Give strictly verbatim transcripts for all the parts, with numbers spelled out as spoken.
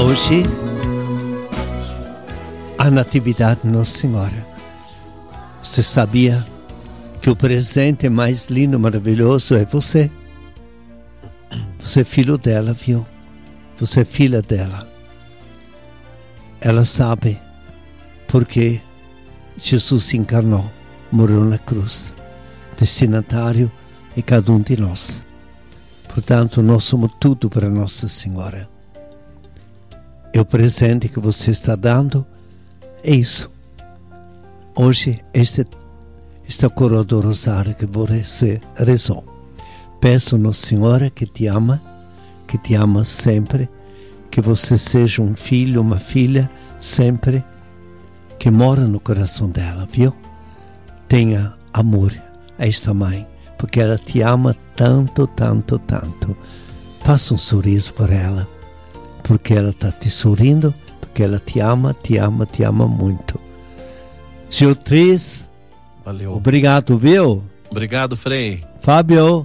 Hoje, a Natividade de Nossa Senhora. Você sabia que o presente mais lindo, maravilhoso é você? Você é filho dela, viu? Você é filha dela. Ela sabe porque Jesus se encarnou, morreu na cruz. Destinatário é cada um de nós. Portanto, nós somos tudo para Nossa Senhora. E o presente que você está dando é isso. Hoje, este, esta coroa do rosário que você rezou. Peço, Nossa Senhora, que te ama, que te ama sempre, que você seja um filho, uma filha, sempre, que mora no coração dela, viu? Tenha amor a esta mãe, porque ela te ama tanto, tanto, tanto. Faça um sorriso para ela, porque ela está te sorrindo, porque ela te ama, te ama, te ama muito. Giltriz, valeu. Obrigado, viu? Obrigado, Frei. Fábio,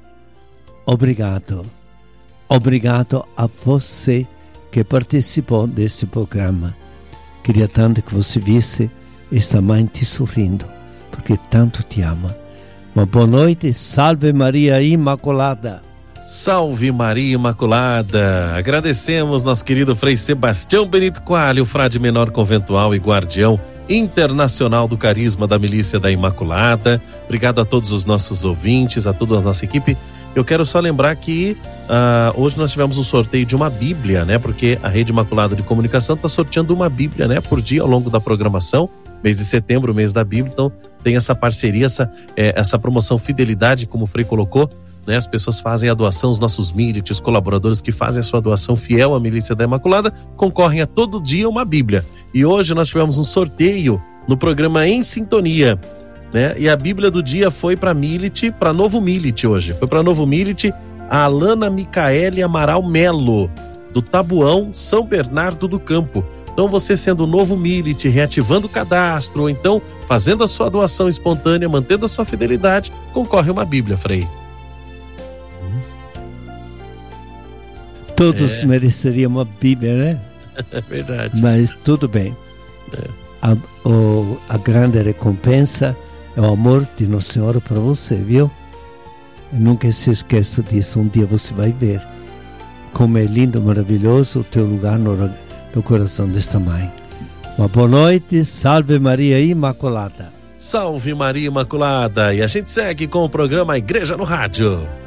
obrigado. Obrigado a você que participou deste programa. Queria tanto que você visse esta mãe te sorrindo, porque tanto te ama. Uma boa noite, salve Maria Imaculada. Salve Maria Imaculada. Agradecemos nosso querido Frei Sebastião Benito Coalho, frade menor conventual e guardião internacional do carisma da Milícia da Imaculada. Obrigado a todos os nossos ouvintes, a toda a nossa equipe. Eu quero só lembrar que uh, hoje nós tivemos um sorteio de uma Bíblia, né? Porque a Rede Imaculada de Comunicação está sorteando uma Bíblia, né? Por dia ao longo da programação. Mês de setembro, mês da Bíblia. Então tem essa parceria, essa, é, essa promoção Fidelidade, como o Frei colocou, né? As pessoas fazem a doação, os nossos milites, os colaboradores que fazem a sua doação fiel à Milícia da Imaculada, concorrem a todo dia uma Bíblia. E hoje nós tivemos um sorteio no programa Em Sintonia, né? E a Bíblia do dia foi para Milite, para Novo Milite hoje. Foi para Novo Milite a Alana Micaele Amaral Melo, do Tabuão, São Bernardo do Campo. Então você sendo novo Milite, reativando o cadastro, ou então fazendo a sua doação espontânea, mantendo a sua fidelidade, concorre uma Bíblia, Frei. Todos é. mereceriam uma Bíblia, né? É verdade. Mas tudo bem. É. A, o, a grande recompensa é o amor de Nossa Senhora para você, viu? E nunca se esqueça disso. Um dia você vai ver como é lindo, maravilhoso o teu lugar no, no coração desta mãe. Uma boa noite. Salve Maria Imaculada. Salve Maria Imaculada. E a gente segue com o programa Igreja no Rádio.